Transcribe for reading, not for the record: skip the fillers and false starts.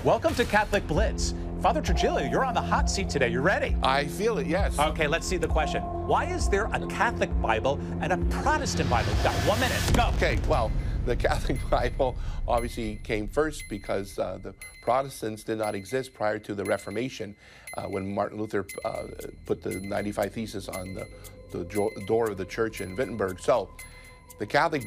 Welcome to Catholic Blitz. Father Trujillo, you're on the hot seat today. You ready? I feel it, yes. Okay, let's see the question. Why is there a Catholic Bible and a Protestant Bible? You've got 1 minute. Go. Okay, well, the Catholic Bible obviously came first because the Protestants did not exist prior to the Reformation when Martin Luther put the 95 Theses on the door of the church in Wittenberg. So the Catholic